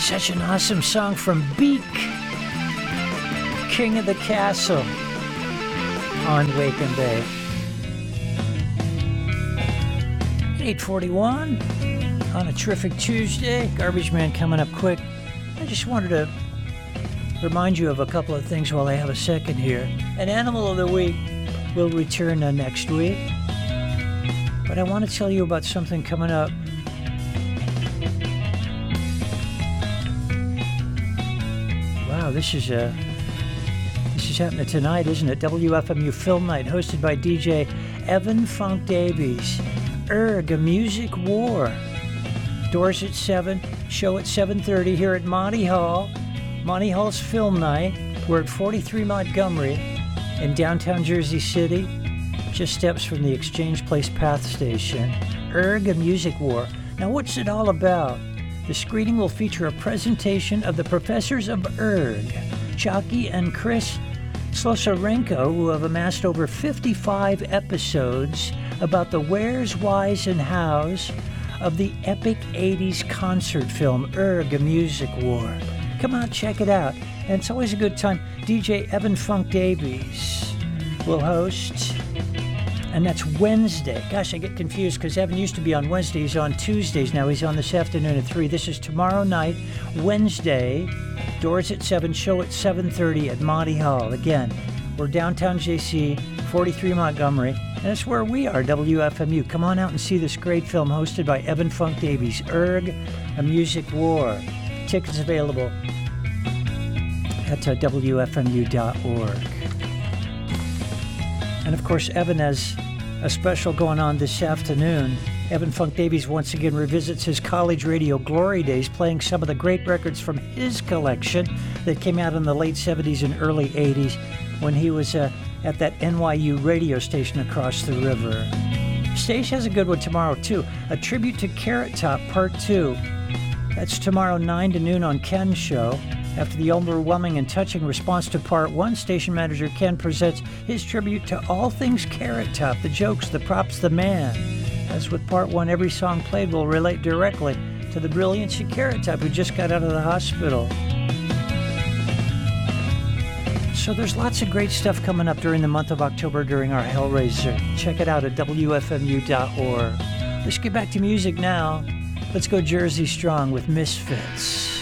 Such an awesome song from Beak, King of the Castle, on Wake and Bake. 8:41 on a terrific Tuesday. Garbage Man coming up quick. I just wanted to remind you of a couple of things while I have a second here. An Animal of the Week will return next week. But I want to tell you about something coming up. Wow, this is happening tonight, isn't it? WFMU Film Night, hosted by DJ Evan Funk Davies. A Music War. Doors at 7, show at 7:30 here at Monty Hall. Monty Hall's Film Night. We're at 43 Montgomery in downtown Jersey City, just steps from the Exchange Place Path Station. A Music War. Now, what's it all about? The screening will feature a presentation of the professors of Erg, Chucky and Chris Slosarenko, who have amassed over 55 episodes about the wheres, whys, and hows of the epic 80s concert film, A Music War. Come out, check it out. And it's always a good time. DJ Evan Funk Davies will host, and that's Wednesday. Gosh, I get confused because Evan used to be on Wednesday. He's on Tuesdays now. He's on this afternoon at 3. This is tomorrow night, Wednesday. Doors at 7, show at 7:30 at Monty Hall. Again, we're downtown JC, 43 Montgomery, and that's where we are, WFMU. Come on out and see this great film hosted by Evan Funk Davies, A Music War. Tickets available at WFMU.org. And of course, Evan has a special going on this afternoon. Evan Funk Davies once again revisits his college radio glory days, playing some of the great records from his collection that came out in the late 70s and early 80s when he was at that NYU radio station across the river. Stage has a good one tomorrow, too. A tribute to Carrot Top, Part 2. That's tomorrow, 9 to noon on Ken's show. After the overwhelming and touching response to Part 1, station manager Ken presents his tribute to all things Carrot Top, the jokes, the props, the man. As with Part 1, every song played will relate directly to the brilliance of Carrot Top, who just got out of the hospital. So there's lots of great stuff coming up during the month of October during our Hellraiser. Check it out at WFMU.org. Let's get back to music now. Let's go Jersey Strong with Misfits.